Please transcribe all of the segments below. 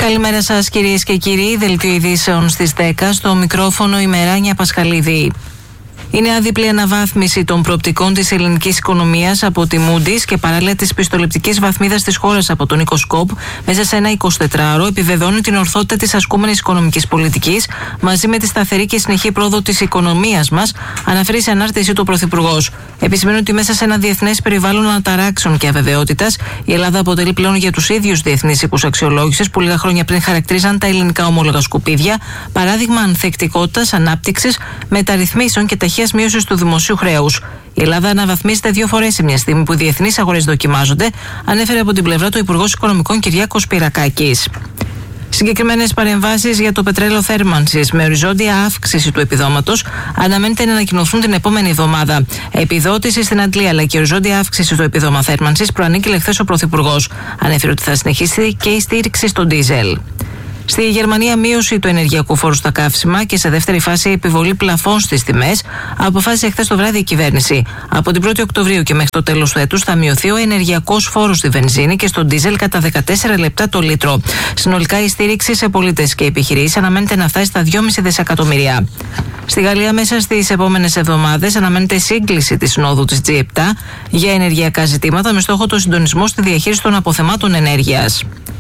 Καλημέρα σας κυρίες και κύριοι, δελτίο ειδήσεων στις 10, στο μικρόφωνο η Μεράνια Πασχαλίδη. Η νέα διπλή αναβάθμιση των προοπτικών της ελληνικής οικονομίας από τη Moody's και παράλληλα της πιστοληπτικής βαθμίδας της χώρας από τον Οικοσκόπ μέσα σε ένα 24ωρο επιβεβαιώνει την ορθότητα της ασκούμενης οικονομικής πολιτικής μαζί με τη σταθερή και συνεχή πρόοδο της οικονομίας μας, αναφέρει σε ανάρτηση του Πρωθυπουργός. Επισημαίνει ότι μέσα σε ένα διεθνές περιβάλλον αναταράξεων και αβεβαιότητας, η Ελλάδα αποτελεί πλέον για τους ίδιους διεθνείς οίκους αξιολόγησης που λίγα χρόνια πριν χαρακτηρίζαν τα ελληνικά ομόλογα σκουπίδια παράδειγμα ανθεκτικότητας, ανάπτυξης, μεταρρυθμίσεων και ταχείας μείωσης του δημοσίου χρέους. Η Ελλάδα αναβαθμίζεται 2 φορές σε μια στιγμή που οι διεθνείς αγορές δοκιμάζονται, ανέφερε από την πλευρά του Υπουργός Οικονομικών Κυριάκος Πυρακάκης. Συγκεκριμένες παρεμβάσεις για το πετρέλαιο θέρμανσης με οριζόντια αύξηση του επιδόματος αναμένεται να ανακοινωθούν την επόμενη εβδομάδα. Επιδότηση στην Αντλία αλλά και οριζόντια αύξηση του επιδόμα θέρμανσης προανήγγειλε χθες ο Πρωθυπουργός. Ανέφερε ότι θα συνεχίσει και η στήριξη στο ντίζελ. Στη Γερμανία, μείωση του ενεργειακού φόρου στα καύσιμα και σε δεύτερη φάση επιβολή πλαφών στις τιμές, αποφάσισε χθες το βράδυ η κυβέρνηση. Από την 1η Οκτωβρίου και μέχρι το τέλος του έτους θα μειωθεί ο ενεργειακός φόρος στη βενζίνη και στο ντίζελ κατά 14 λεπτά το λίτρο. Συνολικά η στήριξη σε πολίτες και επιχειρήσεις αναμένεται να φτάσει στα 2,5 δισεκατομμύρια. Στη Γαλλία, μέσα στις επόμενες εβδομάδες, αναμένεται σύγκληση της συνόδου της G7 για ενεργειακά ζητήματα με στόχο το συντονισμό στη διαχείριση των αποθεμάτων ενέργειας.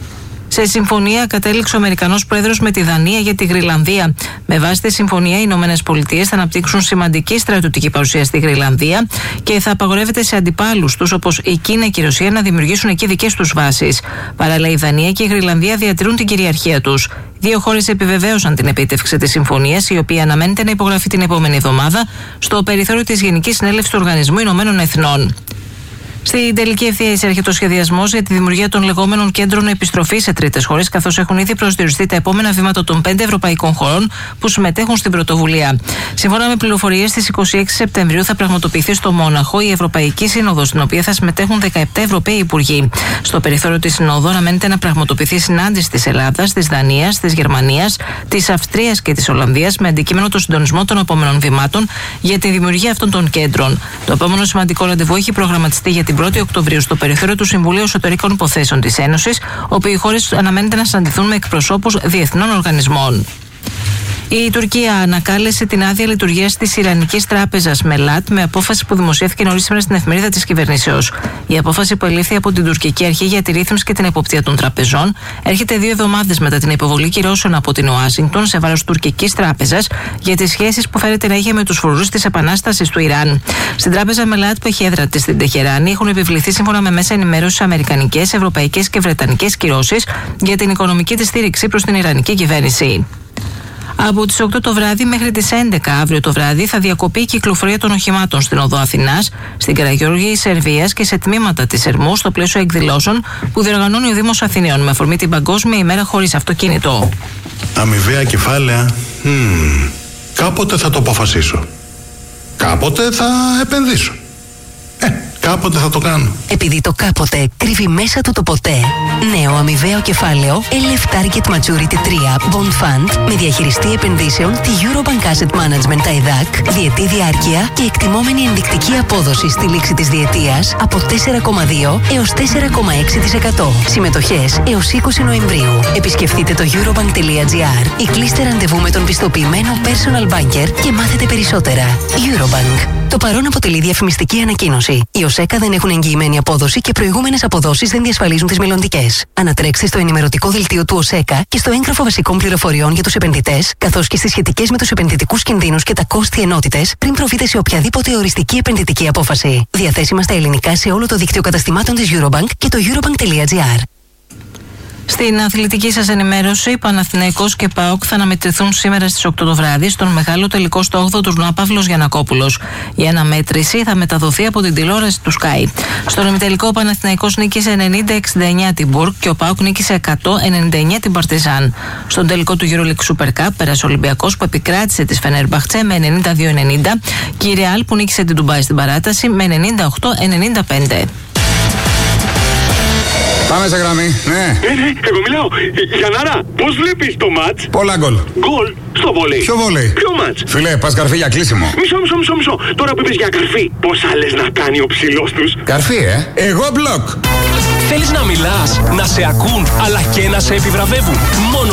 Σε συμφωνία κατέληξε ο Αμερικανός Πρόεδρος με τη Δανία για τη Γροιλανδία. Με βάση τη συμφωνία, οι Ηνωμένες Πολιτείες θα αναπτύξουν σημαντική στρατιωτική παρουσία στη Γροιλανδία και θα απαγορεύεται σε αντιπάλους τους, όπως η Κίνα και η Ρωσία, να δημιουργήσουν εκεί δικές τους βάσεις. Παράλληλα, η Δανία και η Γροιλανδία διατηρούν την κυριαρχία τους. 2 χώρες επιβεβαίωσαν την επίτευξη της συμφωνίας, η οποία αναμένεται να υπογραφεί την επόμενη εβδομάδα στο περιθώριο της Γενικής Συνέλευσης του Οργανισμού Ηνωμένων Εθνών. Στην τελική ευθεία εισέρχεται ο σχεδιασμός για τη δημιουργία των λεγόμενων κέντρων επιστροφής σε τρίτες χώρες, καθώς έχουν ήδη προσδιοριστεί τα επόμενα βήματα των 5 ευρωπαϊκών χωρών που συμμετέχουν στην πρωτοβουλία. Σύμφωνα με πληροφορίες, στις 26 Σεπτεμβρίου θα πραγματοποιηθεί στο Μόναχο η Ευρωπαϊκή Σύνοδος, στην οποία θα συμμετέχουν 17 Ευρωπαίοι Υπουργοί. Στο περιθώριο της Συνόδου αναμένεται να πραγματοποιηθεί συνάντηση της Ελλάδας, της Δανίας, της Γερμανίας, της Αυστρίας και της Ολλανδίας με αντικείμενο το συντονισμό των επόμενων βημάτων για τη δημιουργία αυτών των κέντρων. Το επόμενο σημαντικό ραντεβού έχει προγραμματιστεί για την 1η Οκτωβρίου στο περιθώριο του Συμβουλίου Εσωτερικών Υποθέσεων της Ένωσης, όπου οι χώρες αναμένεται να συναντηθούν με εκπροσώπους διεθνών οργανισμών. Η Τουρκία ανακάλεσε την άδεια λειτουργίας της Ιρανικής Τράπεζας Μελάτ με απόφαση που δημοσιεύθηκε νωρίς σήμερα στην εφημερίδα της κυβερνήσεως. Η απόφαση που ελήφθη από την τουρκική αρχή για τη ρύθμιση και την εποπτεία των τραπεζών έρχεται 2 εβδομάδες μετά την υποβολή κυρώσεων από την Ουάσιγκτον σε βάρος τουρκικής τράπεζας για τις σχέσεις που φέρεται να είχε με τους φρουρούς της επανάστασης του Ιράν. Στην τράπεζα Μελάτ, που έχει έδρα της στην Τεχεράνη, έχουν επιβληθεί σύμφωνα με μέσα ενημέρωσης αμερικανικές, ευρωπαϊκές και βρετανικές κυρώσεις για την οικονομική της στήριξη προς την ιρανική κυβέρνηση. Από τις 8 το βράδυ μέχρι τις 11 αύριο το βράδυ θα διακοπεί η κυκλοφορία των οχημάτων στην οδό Αθηνάς, στην Καραγιώργη Σερβίας και σε τμήματα της Ερμού στο πλαίσιο εκδηλώσεων που διοργανώνει ο Δήμος Αθηναίων με αφορμή την Παγκόσμια ημέρα χωρίς αυτοκίνητο. Αμοιβαία κεφάλαια. Κάποτε θα το αποφασίσω. Κάποτε θα επενδύσω. Κάποτε θα το κάνω. Επειδή το κάποτε κρύβει μέσα του το ποτέ. Νέο αμοιβαίο κεφάλαιο LF Target Maturity 3 Bond Fund με διαχειριστή επενδύσεων τη Eurobank Asset Management ΤΑΙΔΑΚ, διετή διάρκεια και εκτιμόμενη ενδεικτική απόδοση στη λήξη της διετίας από 4,2 έως 4,6%. Συμμετοχές έως 20 Νοεμβρίου. Επισκεφτείτε το eurobank.gr ή κλείστε ραντεβού με τον πιστοποιημένο personal banker και μάθετε περισσότερα. Eurobank. Το παρόν αποτελεί διαφημιστική ανακοίνωση. Οι ΟΣΕΚΑ δεν έχουν εγγυημένη απόδοση και προηγούμενες αποδόσεις δεν διασφαλίζουν τις μελλοντικές. Ανατρέξτε στο ενημερωτικό δελτίο του ΟΣΕΚΑ και στο έγγραφο βασικών πληροφοριών για τους επενδυτές, καθώς και στις σχετικές με τους επενδυτικούς κινδύνους και τα κόστη ενότητες, πριν προβείτε σε οποιαδήποτε οριστική επενδυτική απόφαση. Διαθέσιμα στα ελληνικά σε όλο το δίκτυο καταστημάτων της Eurobank και το eurobank.gr. Στην αθλητική σας ενημέρωση, Παναθηναϊκός και ΠΑΟΚ θα αναμετρηθούν σήμερα στις 8 το βράδυ στον μεγάλο τελικό στο 8ο τουρνουά Παύλος Γιαννακόπουλος. Η αναμέτρηση θα μεταδοθεί από την τηλεόραση του Sky. Στον ημιτελικό, ο Παναθηναϊκός νίκησε 90-69 την Μπουργκ και ο ΠΑΟΚ νίκησε 100-99 την Παρτιζάν. Στον τελικό του EuroLeague Super Cup πέρασε ο Ολυμπιακός που επικράτησε τη Φενέρμπαχτσε με 92-90 και η Ρεάλ που νίκησε την Ντουμπάι στην παράταση με 98-95. Πάμε σε γραμμή, ναι. Εγώ μιλάω. Γιαννάρα, πώς βλέπεις το μάτς? Πολλά γκολ. Γκολ στο βόλεϊ. Ποιο βόλεϊ? Ποιο μάτς? Φιλέ, πας καρφί για κλείσιμο. Μισό. Τώρα που είπες για καρφί, πόσα λες να κάνει ο ψηλός τους? Καρφί, Εγώ μπλοκ. Θέλεις να μιλάς, να σε ακούν, αλλά και να σε επιβραβεύουν? Μόνο